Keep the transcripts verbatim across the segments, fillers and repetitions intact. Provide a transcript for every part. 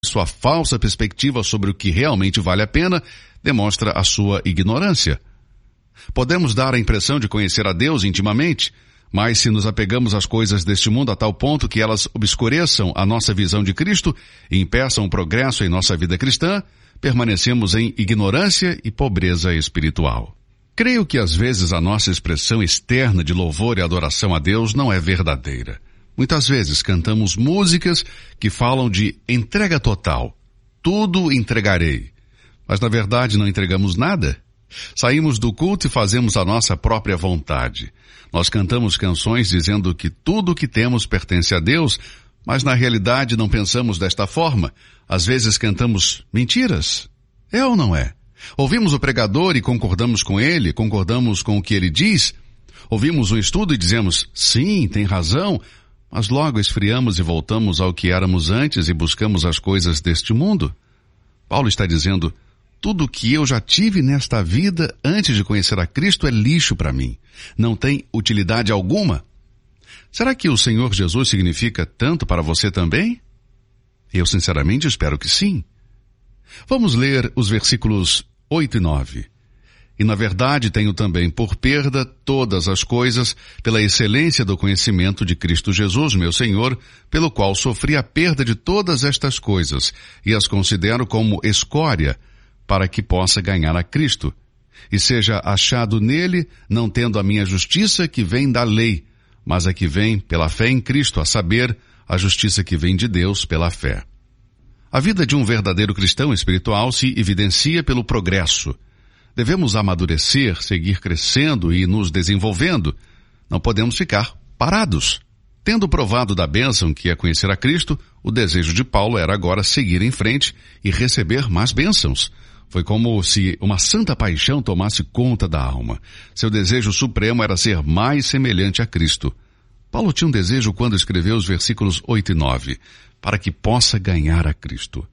sua falsa perspectiva sobre o que realmente vale a pena demonstra a sua ignorância. Podemos dar a impressão de conhecer a Deus intimamente, mas se nos apegamos às coisas deste mundo a tal ponto que elas obscureçam a nossa visão de Cristo e impeçam o progresso em nossa vida cristã, permanecemos em ignorância e pobreza espiritual. Creio que às vezes a nossa expressão externa de louvor e adoração a Deus não é verdadeira. Muitas vezes cantamos músicas que falam de entrega total. Tudo entregarei. Mas na verdade não entregamos nada. Saímos do culto e fazemos a nossa própria vontade. Nós cantamos canções dizendo que tudo o que temos pertence a Deus, mas na realidade não pensamos desta forma. Às vezes cantamos mentiras. É ou não é? Ouvimos o pregador e concordamos com ele, concordamos com o que ele diz. Ouvimos um estudo e dizemos, sim, tem razão, mas logo esfriamos e voltamos ao que éramos antes e buscamos as coisas deste mundo. Paulo está dizendo, tudo o que eu já tive nesta vida antes de conhecer a Cristo é lixo para mim. Não tem utilidade alguma. Será que o Senhor Jesus significa tanto para você também? Eu sinceramente espero que sim. Vamos ler os versículos oito e nove. E na verdade tenho também por perda todas as coisas pela excelência do conhecimento de Cristo Jesus, meu Senhor, pelo qual sofri a perda de todas estas coisas e as considero como escória para que possa ganhar a Cristo e seja achado nele, não tendo a minha justiça que vem da lei, mas a que vem pela fé em Cristo, a saber, a justiça que vem de Deus pela fé. A vida de um verdadeiro cristão espiritual se evidencia pelo progresso. Devemos amadurecer, seguir crescendo e nos desenvolvendo. Não podemos ficar parados. Tendo provado da bênção que é conhecer a Cristo, o desejo de Paulo era agora seguir em frente e receber mais bênçãos. Foi como se uma santa paixão tomasse conta da alma. Seu desejo supremo era ser mais semelhante a Cristo. Paulo tinha um desejo quando escreveu os versículos oito e nove, para que possa ganhar a Cristo.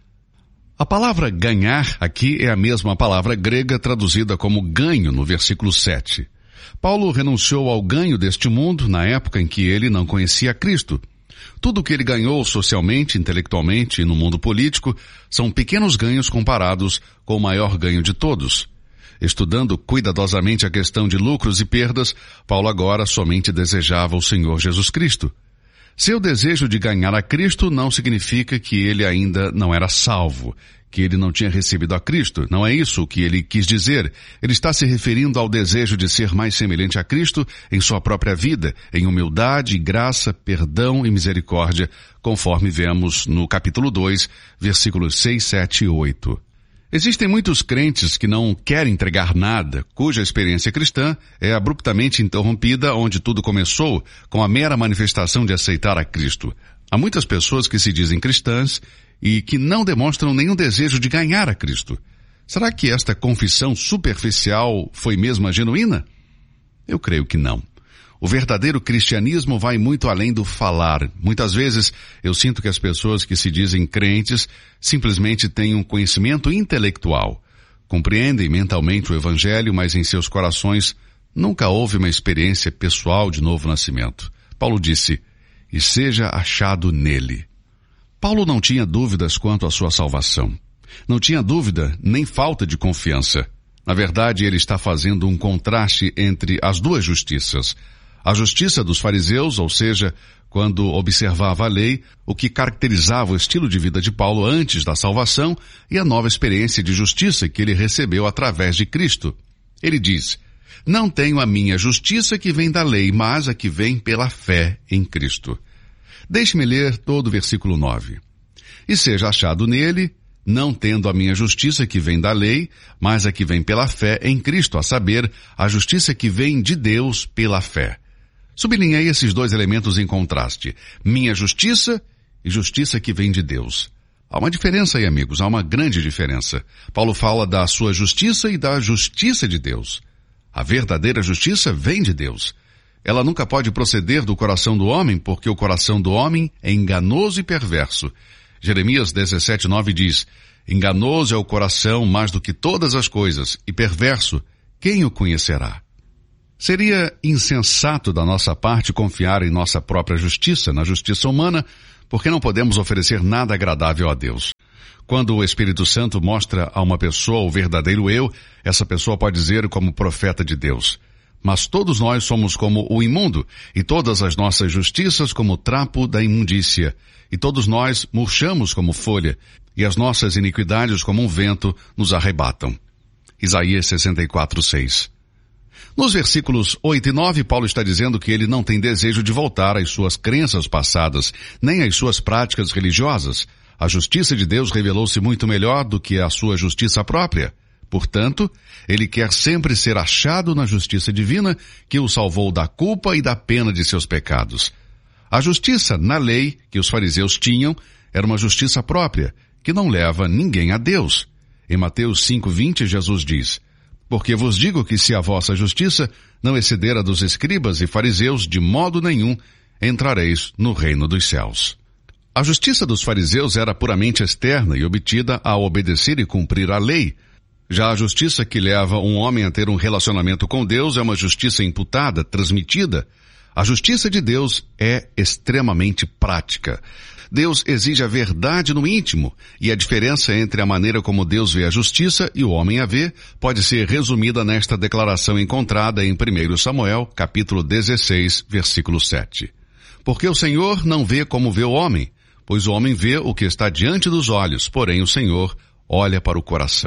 A palavra ganhar aqui é a mesma palavra grega traduzida como ganho no versículo sete. Paulo renunciou ao ganho deste mundo na época em que ele não conhecia Cristo. Tudo o que ele ganhou socialmente, intelectualmente e no mundo político são pequenos ganhos comparados com o maior ganho de todos. Estudando cuidadosamente a questão de lucros e perdas, Paulo agora somente desejava o Senhor Jesus Cristo. Seu desejo de ganhar a Cristo não significa que ele ainda não era salvo, que ele não tinha recebido a Cristo. Não é isso o que ele quis dizer. Ele está se referindo ao desejo de ser mais semelhante a Cristo em sua própria vida, em humildade, graça, perdão e misericórdia, conforme vemos no capítulo dois, versículos seis, sete e oito. Existem muitos crentes que não querem entregar nada, cuja experiência cristã é abruptamente interrompida onde tudo começou, com a mera manifestação de aceitar a Cristo. Há muitas pessoas que se dizem cristãs e que não demonstram nenhum desejo de ganhar a Cristo. Será que esta confissão superficial foi mesmo a genuína? Eu creio que não. O verdadeiro cristianismo vai muito além do falar. Muitas vezes eu sinto que as pessoas que se dizem crentes simplesmente têm um conhecimento intelectual. Compreendem mentalmente o evangelho, mas em seus corações nunca houve uma experiência pessoal de novo nascimento. Paulo disse, e seja achado nele. Paulo não tinha dúvidas quanto à sua salvação. Não tinha dúvida nem falta de confiança. Na verdade, ele está fazendo um contraste entre as duas justiças. A justiça dos fariseus, ou seja, quando observava a lei, o que caracterizava o estilo de vida de Paulo antes da salvação, e a nova experiência de justiça que ele recebeu através de Cristo. Ele diz, não tenho a minha justiça que vem da lei, mas a que vem pela fé em Cristo. Deixe-me ler todo o versículo nove. E seja achado nele, não tendo a minha justiça que vem da lei, mas a que vem pela fé em Cristo, a saber, a justiça que vem de Deus pela fé. Sublinhei esses dois elementos em contraste. Minha justiça e justiça que vem de Deus. Há uma diferença aí, amigos, há uma grande diferença. Paulo fala da sua justiça e da justiça de Deus. A verdadeira justiça vem de Deus. Ela nunca pode proceder do coração do homem, porque o coração do homem é enganoso e perverso. Jeremias dezessete, nove diz, enganoso é o coração mais do que todas as coisas, e perverso, quem o conhecerá? Seria insensato da nossa parte confiar em nossa própria justiça, na justiça humana, porque não podemos oferecer nada agradável a Deus. Quando o Espírito Santo mostra a uma pessoa o verdadeiro eu, essa pessoa pode dizer como profeta de Deus. Mas todos nós somos como o imundo, e todas as nossas justiças como o trapo da imundícia. E todos nós murchamos como folha, e as nossas iniquidades como um vento nos arrebatam. Isaías sessenta e quatro, seis. Nos versículos oito e nove, Paulo está dizendo que ele não tem desejo de voltar às suas crenças passadas, nem às suas práticas religiosas. A justiça de Deus revelou-se muito melhor do que a sua justiça própria. Portanto, ele quer sempre ser achado na justiça divina que o salvou da culpa e da pena de seus pecados. A justiça na lei que os fariseus tinham era uma justiça própria, que não leva ninguém a Deus. Em Mateus cinco, vinte, Jesus diz: porque vos digo que se a vossa justiça não exceder a dos escribas e fariseus, de modo nenhum entrareis no reino dos céus. A justiça dos fariseus era puramente externa e obtida ao obedecer e cumprir a lei. Já a justiça que leva um homem a ter um relacionamento com Deus é uma justiça imputada, transmitida. A justiça de Deus é extremamente prática. Deus exige a verdade no íntimo, e a diferença entre a maneira como Deus vê a justiça e o homem a vê pode ser resumida nesta declaração encontrada em primeiro Samuel, capítulo dezesseis, versículo sete. Porque o Senhor não vê como vê o homem, pois o homem vê o que está diante dos olhos, porém o Senhor olha para o coração.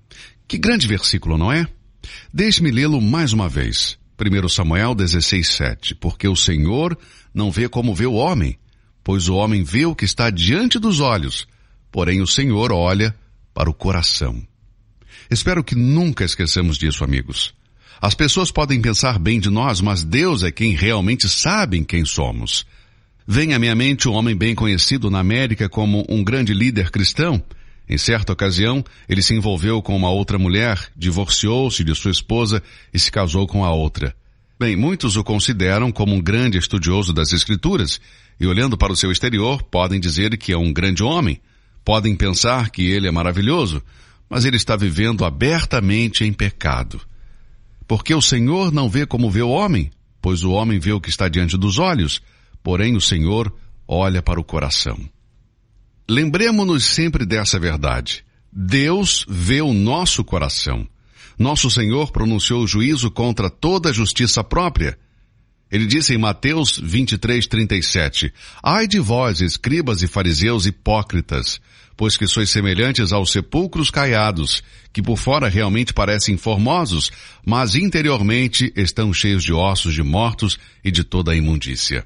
Que grande versículo, não é? Deixe-me lê-lo mais uma vez. primeiro Samuel dezesseis, sete. Porque o Senhor não vê como vê o homem, pois o homem vê o que está diante dos olhos, porém o Senhor olha para o coração. Espero que nunca esqueçamos disso, amigos. As pessoas podem pensar bem de nós, mas Deus é quem realmente sabe quem somos. Vem à minha mente um homem bem conhecido na América como um grande líder cristão. Em certa ocasião, ele se envolveu com uma outra mulher, divorciou-se de sua esposa e se casou com a outra. Bem, muitos o consideram como um grande estudioso das Escrituras, e olhando para o seu exterior, podem dizer que é um grande homem. Podem pensar que ele é maravilhoso, mas ele está vivendo abertamente em pecado. Porque o Senhor não vê como vê o homem, pois o homem vê o que está diante dos olhos, porém o Senhor olha para o coração. Lembremos-nos sempre dessa verdade. Deus vê o nosso coração. Nosso Senhor pronunciou o juízo contra toda a justiça própria. Ele disse em Mateus vinte e três, trinta e sete, ai de vós, escribas e fariseus hipócritas, pois que sois semelhantes aos sepulcros caiados, que por fora realmente parecem formosos, mas interiormente estão cheios de ossos de mortos e de toda a imundícia.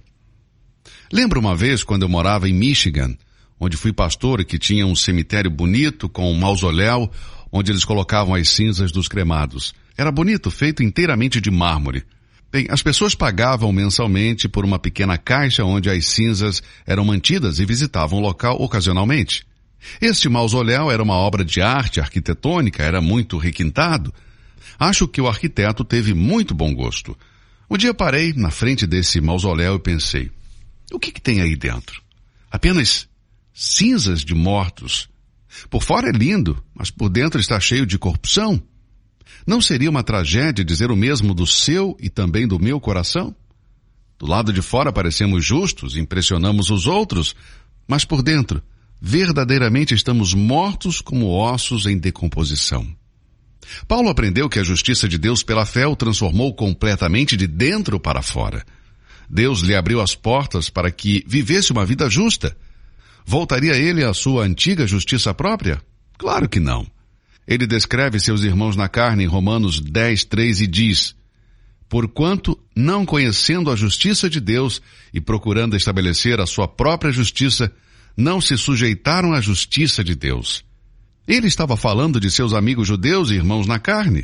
Lembro uma vez quando eu morava em Michigan, onde fui pastor e que tinha um cemitério bonito com um mausoléu, onde eles colocavam as cinzas dos cremados. Era bonito, feito inteiramente de mármore. Bem, as pessoas pagavam mensalmente por uma pequena caixa onde as cinzas eram mantidas e visitavam o local ocasionalmente. Este mausoléu era uma obra de arte arquitetônica, era muito requintado. Acho que o arquiteto teve muito bom gosto. Um dia parei na frente desse mausoléu e pensei, o que que tem aí dentro? Apenas cinzas de mortos. Por fora é lindo, mas por dentro está cheio de corrupção. Não seria uma tragédia dizer o mesmo do seu e também do meu coração? Do lado de fora parecemos justos, impressionamos os outros, mas por dentro, verdadeiramente estamos mortos como ossos em decomposição. Paulo aprendeu que a justiça de Deus pela fé o transformou completamente de dentro para fora. Deus lhe abriu as portas para que vivesse uma vida justa. Voltaria ele à sua antiga justiça própria? Claro que não. Ele descreve seus irmãos na carne em Romanos dez, três e diz, porquanto, não conhecendo a justiça de Deus e procurando estabelecer a sua própria justiça, não se sujeitaram à justiça de Deus. Ele estava falando de seus amigos judeus e irmãos na carne.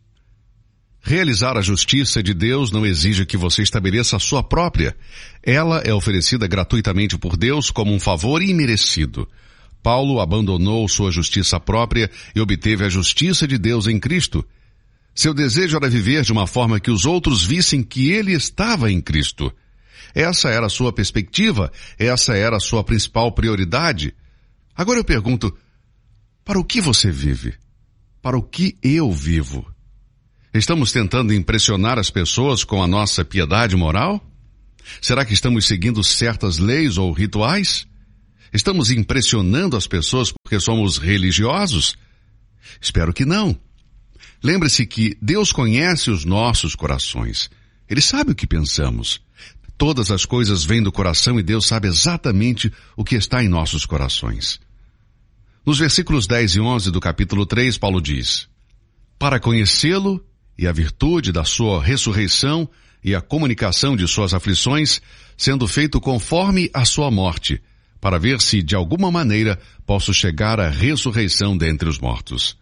Realizar a justiça de Deus não exige que você estabeleça a sua própria. Ela é oferecida gratuitamente por Deus como um favor imerecido. Paulo abandonou sua justiça própria e obteve a justiça de Deus em Cristo. Seu desejo era viver de uma forma que os outros vissem que ele estava em Cristo. Essa era a sua perspectiva, essa era a sua principal prioridade. Agora eu pergunto, para o que você vive? Para o que eu vivo? Estamos tentando impressionar as pessoas com a nossa piedade moral? Será que estamos seguindo certas leis ou rituais? Estamos impressionando as pessoas porque somos religiosos? Espero que não. Lembre-se que Deus conhece os nossos corações. Ele sabe o que pensamos. Todas as coisas vêm do coração e Deus sabe exatamente o que está em nossos corações. Nos versículos dez e onze do capítulo três, Paulo diz: para conhecê-lo e a virtude da sua ressurreição e a comunicação de suas aflições, sendo feito conforme a sua morte, para ver se de alguma maneira posso chegar à ressurreição dentre os mortos.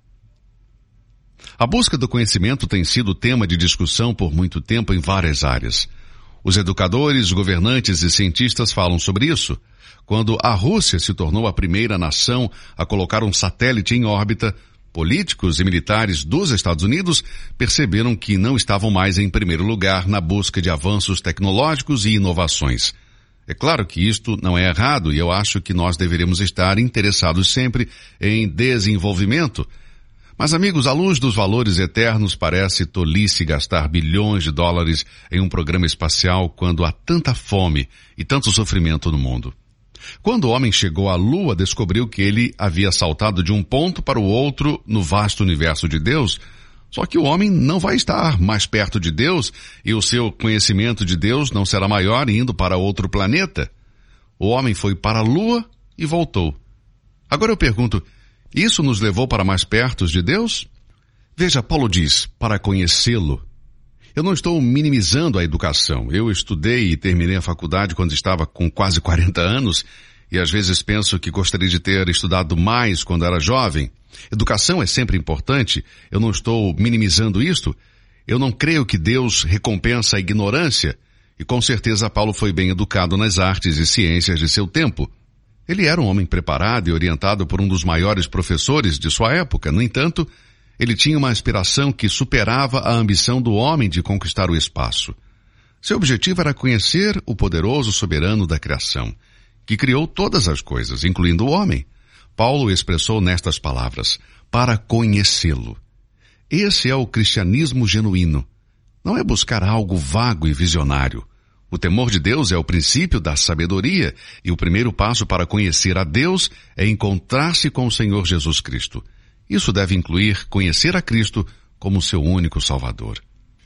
A busca do conhecimento tem sido tema de discussão por muito tempo em várias áreas. Os educadores, governantes e cientistas falam sobre isso. Quando a Rússia se tornou a primeira nação a colocar um satélite em órbita, políticos e militares dos Estados Unidos perceberam que não estavam mais em primeiro lugar na busca de avanços tecnológicos e inovações. É claro que isto não é errado e eu acho que nós deveríamos estar interessados sempre em desenvolvimento. Mas, amigos, à luz dos valores eternos, parece tolice gastar bilhões de dólares em um programa espacial quando há tanta fome e tanto sofrimento no mundo. Quando o homem chegou à Lua, descobriu que ele havia saltado de um ponto para o outro no vasto universo de Deus. Só que o homem não vai estar mais perto de Deus e o seu conhecimento de Deus não será maior indo para outro planeta. O homem foi para a Lua e voltou. Agora eu pergunto, isso nos levou para mais perto de Deus? Veja, Paulo diz, para conhecê-lo. Eu não estou minimizando a educação. Eu estudei e terminei a faculdade quando estava com quase quarenta anos e às vezes penso que gostaria de ter estudado mais quando era jovem. Educação é sempre importante. Eu não estou minimizando isto. Eu não creio que Deus recompensa a ignorância e com certeza Paulo foi bem educado nas artes e ciências de seu tempo. Ele era um homem preparado e orientado por um dos maiores professores de sua época. No entanto, ele tinha uma aspiração que superava a ambição do homem de conquistar o espaço. Seu objetivo era conhecer o poderoso soberano da criação, que criou todas as coisas, incluindo o homem. Paulo expressou nestas palavras, para conhecê-lo. Esse é o cristianismo genuíno. Não é buscar algo vago e visionário. O temor de Deus é o princípio da sabedoria e o primeiro passo para conhecer a Deus é encontrar-se com o Senhor Jesus Cristo. Isso deve incluir conhecer a Cristo como seu único Salvador.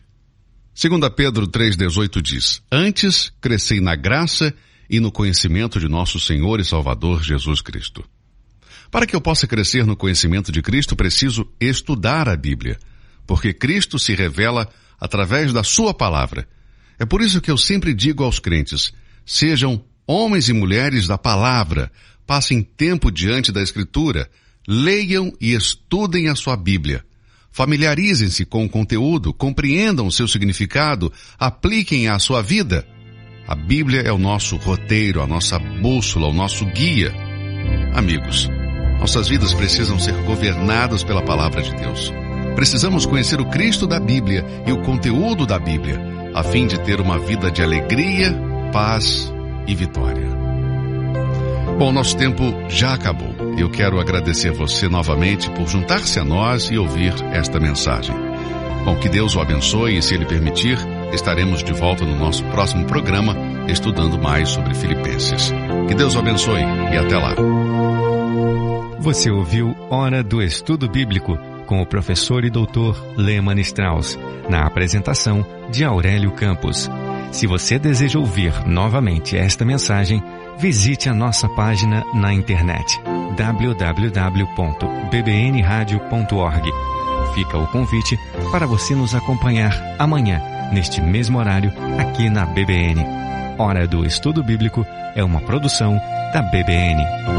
Segunda Pedro três dezoito diz, antes crescei na graça e no conhecimento de nosso Senhor e Salvador Jesus Cristo. Para que eu possa crescer no conhecimento de Cristo, preciso estudar a Bíblia, porque Cristo se revela através da sua palavra. É por isso que eu sempre digo aos crentes, sejam homens e mulheres da palavra, passem tempo diante da Escritura, leiam e estudem a sua Bíblia. Familiarizem-se com o conteúdo, compreendam o seu significado, apliquem à sua vida. A Bíblia é o nosso roteiro, a nossa bússola, o nosso guia. Amigos, nossas vidas precisam ser governadas pela palavra de Deus. Precisamos conhecer o Cristo da Bíblia e o conteúdo da Bíblia, a fim de ter uma vida de alegria, paz e vitória. Bom, nosso tempo já acabou. Eu quero agradecer você novamente por juntar-se a nós e ouvir esta mensagem. Bom, que Deus o abençoe e, se Ele permitir, estaremos de volta no nosso próximo programa, estudando mais sobre Filipenses. Que Deus o abençoe e até lá. Você ouviu Hora do Estudo Bíblico com o professor e doutor Lehmann Strauss, na apresentação de Aurélio Campos. Se você deseja ouvir novamente esta mensagem, visite a nossa página na internet w w w ponto b b n radio ponto org. Fica o convite para você nos acompanhar amanhã, neste mesmo horário, aqui na B B N. Hora do Estudo Bíblico é uma produção da B B N.